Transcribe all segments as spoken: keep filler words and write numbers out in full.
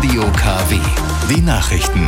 Radio K W. Die Nachrichten.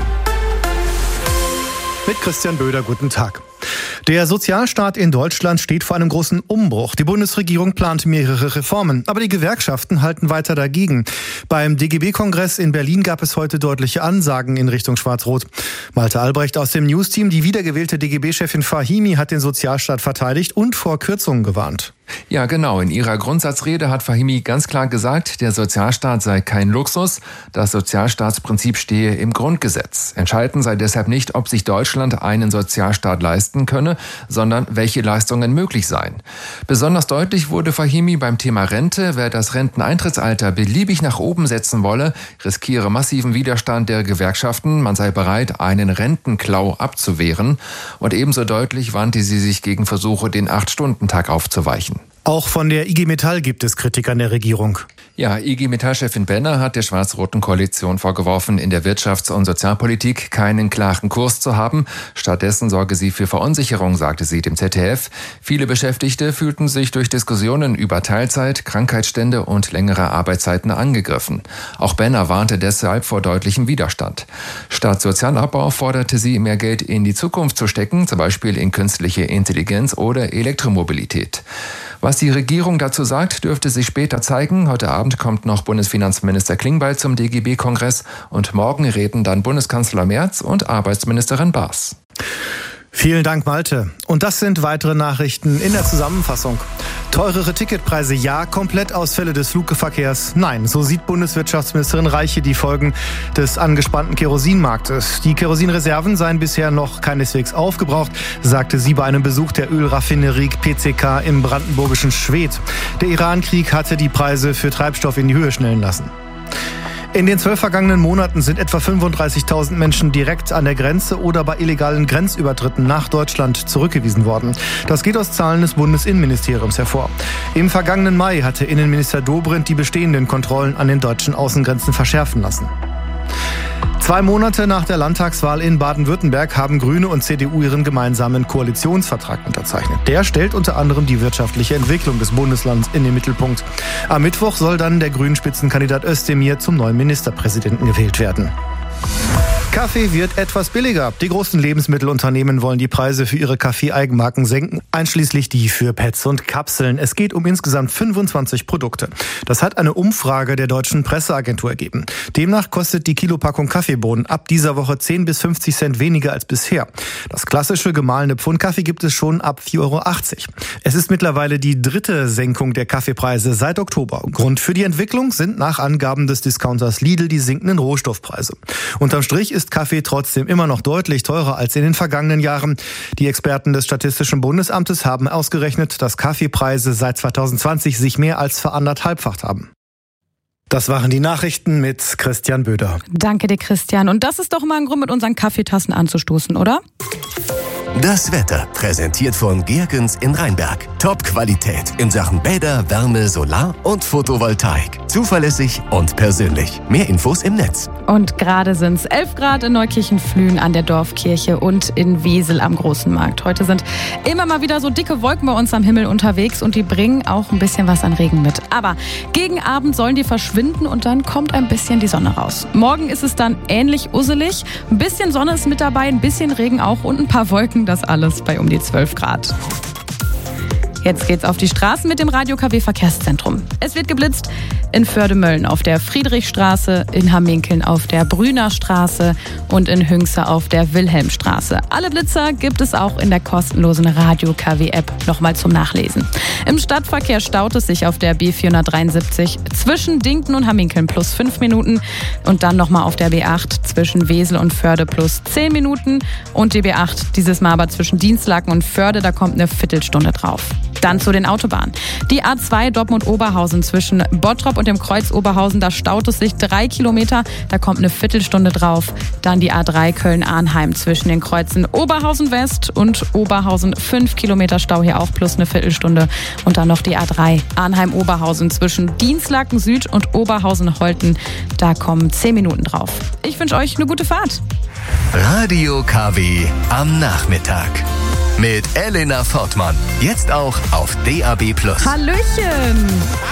Mit Christian Böder, guten Tag. Der Sozialstaat in Deutschland steht vor einem großen Umbruch. Die Bundesregierung plant mehrere Reformen, aber die Gewerkschaften halten weiter dagegen. Beim D G B-Kongress in Berlin gab es heute deutliche Ansagen in Richtung Schwarz-Rot. Malte Albrecht aus dem News-Team, die wiedergewählte D G B-Chefin Fahimi hat den Sozialstaat verteidigt und vor Kürzungen gewarnt. Ja, genau. In ihrer Grundsatzrede hat Fahimi ganz klar gesagt, der Sozialstaat sei kein Luxus. Das Sozialstaatsprinzip stehe im Grundgesetz. Entscheidend sei deshalb nicht, ob sich Deutschland einen Sozialstaat leisten könne, sondern welche Leistungen möglich seien. Besonders deutlich wurde Fahimi beim Thema Rente. Wer das Renteneintrittsalter beliebig nach oben setzen wolle, riskiere massiven Widerstand der Gewerkschaften. Man sei bereit, einen Rentenklau abzuwehren. Und ebenso deutlich wandte sie sich gegen Versuche, den Acht-Stunden-Tag aufzuweichen. Auch von der I G Metall gibt es Kritik an der Regierung. Ja, I G Metall-Chefin Benner hat der schwarz-roten Koalition vorgeworfen, in der Wirtschafts- und Sozialpolitik keinen klaren Kurs zu haben. Stattdessen sorge sie für Verunsicherung, sagte sie dem Z D F. Viele Beschäftigte fühlten sich durch Diskussionen über Teilzeit, Krankheitsstände und längere Arbeitszeiten angegriffen. Auch Benner warnte deshalb vor deutlichem Widerstand. Statt Sozialabbau forderte sie, mehr Geld in die Zukunft zu stecken, zum Beispiel in künstliche Intelligenz oder Elektromobilität. Was die Regierung dazu sagt, dürfte sich später zeigen. Heute Abend kommt noch Bundesfinanzminister Klingbeil zum D G B-Kongress und morgen reden dann Bundeskanzler Merz und Arbeitsministerin Baas. Vielen Dank, Malte. Und das sind weitere Nachrichten in der Zusammenfassung. Teurere Ticketpreise ja, Komplettausfälle des Flugverkehrs nein. So sieht Bundeswirtschaftsministerin Reiche die Folgen des angespannten Kerosinmarktes. Die Kerosinreserven seien bisher noch keineswegs aufgebraucht, sagte sie bei einem Besuch der Ölraffinerie P C K im brandenburgischen Schwedt. Der Iran-Krieg hatte die Preise für Treibstoff in die Höhe schnellen lassen. In den zwölf vergangenen Monaten sind etwa fünfunddreißigtausend Menschen direkt an der Grenze oder bei illegalen Grenzübertritten nach Deutschland zurückgewiesen worden. Das geht aus Zahlen des Bundesinnenministeriums hervor. Im vergangenen Mai hatte Innenminister Dobrindt die bestehenden Kontrollen an den deutschen Außengrenzen verschärfen lassen. Zwei Monate nach der Landtagswahl in Baden-Württemberg haben Grüne und C D U ihren gemeinsamen Koalitionsvertrag unterzeichnet. Der stellt unter anderem die wirtschaftliche Entwicklung des Bundeslands in den Mittelpunkt. Am Mittwoch soll dann der Grünen-Spitzenkandidat Özdemir zum neuen Ministerpräsidenten gewählt werden. Kaffee wird etwas billiger. Die großen Lebensmittelunternehmen wollen die Preise für ihre Kaffee-Eigenmarken senken, einschließlich die für Pads und Kapseln. Es geht um insgesamt fünfundzwanzig Produkte. Das hat eine Umfrage der Deutschen Presseagentur ergeben. Demnach kostet die Kilopackung Kaffeebohnen ab dieser Woche zehn bis fünfzig Cent weniger als bisher. Das klassische gemahlene Pfund Kaffee gibt es schon ab vier Euro achtzig. Es ist mittlerweile die dritte Senkung der Kaffeepreise seit Oktober. Grund für die Entwicklung sind nach Angaben des Discounters Lidl die sinkenden Rohstoffpreise. Unterm Strich ist Kaffee trotzdem immer noch deutlich teurer als in den vergangenen Jahren. Die Experten des Statistischen Bundesamtes haben ausgerechnet, dass Kaffeepreise seit zweitausendzwanzig sich mehr als veranderthalbfacht haben. Das waren die Nachrichten mit Christian Böder. Danke dir, Christian. Und das ist doch mal ein Grund, mit unseren Kaffeetassen anzustoßen, oder? Das Wetter, präsentiert von Gehrgens in Rheinberg. Top-Qualität in Sachen Bäder, Wärme, Solar- und Photovoltaik. Zuverlässig und persönlich. Mehr Infos im Netz. Und gerade sind es elf Grad in Neukirchen-Flühen an der Dorfkirche und in Wesel am Großen Markt. Heute sind immer mal wieder so dicke Wolken bei uns am Himmel unterwegs und die bringen auch ein bisschen was an Regen mit. Aber gegen Abend sollen die verschwinden und dann kommt ein bisschen die Sonne raus. Morgen ist es dann ähnlich usselig. Ein bisschen Sonne ist mit dabei, ein bisschen Regen auch und ein paar Wolken. Das alles bei um die zwölf Grad. Jetzt geht's auf die Straßen mit dem Radio K W Verkehrszentrum. Es wird geblitzt in Förde-Mölln auf der Friedrichstraße, in Hamminkeln auf der Brüner Straße und in Hünxe auf der Wilhelmstraße. Alle Blitzer gibt es auch in der kostenlosen Radio K W App nochmal zum Nachlesen. Im Stadtverkehr staut es sich auf der B vierhundertdreiundsiebzig zwischen Dinkten und Hamminkeln plus fünf Minuten und dann nochmal auf der B acht zwischen Wesel und Förde plus zehn Minuten und die B acht dieses Mal aber zwischen Dienstlaken und Förde, da kommt eine Viertelstunde drauf. Dann zu den Autobahnen. Die A zwei Dortmund-Oberhausen zwischen Bottrop und dem Kreuz Oberhausen, da staut es sich drei Kilometer, da kommt eine Viertelstunde drauf. Dann die A drei Köln-Arnheim zwischen den Kreuzen Oberhausen West und Oberhausen, fünf Kilometer Stau hier auch plus eine Viertelstunde. Und dann noch die A drei Arnheim-Oberhausen zwischen Dienstlaken Süd und Oberhausen-Holten, da kommen zehn Minuten drauf. Ich wünsche euch eine gute Fahrt. Radio K W am Nachmittag. Mit Elena Fortmann. Jetzt auch auf D A B plus. Hallöchen!